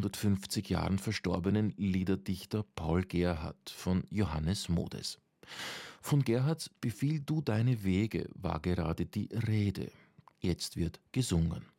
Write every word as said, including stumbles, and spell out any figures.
hundertfünfzig Jahren verstorbenen Liederdichter Paul Gerhardt von Johannes Modes. Von Gerhardts „Befiehl du deine Wege" war gerade die Rede. Jetzt wird gesungen.